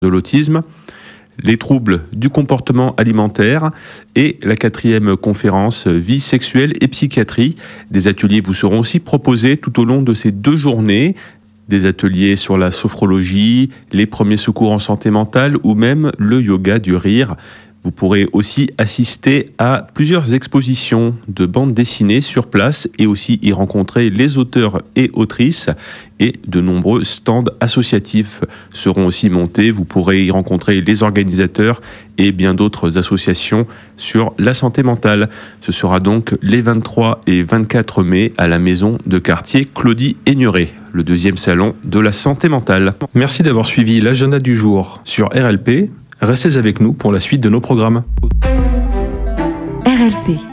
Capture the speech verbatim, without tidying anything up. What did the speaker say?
de l'autisme, les troubles du comportement alimentaire et la quatrième conférence vie sexuelle et psychiatrie. Des ateliers vous seront aussi proposés tout au long de ces deux journées. Des ateliers sur la sophrologie, les premiers secours en santé mentale ou même le yoga du rire. Vous pourrez aussi assister à plusieurs expositions de bandes dessinées sur place et aussi y rencontrer les auteurs et autrices, et de nombreux stands associatifs seront aussi montés. Vous pourrez y rencontrer les organisateurs et bien d'autres associations sur la santé mentale. Ce sera donc les vingt-trois et vingt-quatre mai à la maison de quartier Claudie Aigneret, le deuxième salon de la santé mentale. Merci d'avoir suivi l'agenda du jour sur R L P. Restez avec nous pour la suite de nos programmes. R L P.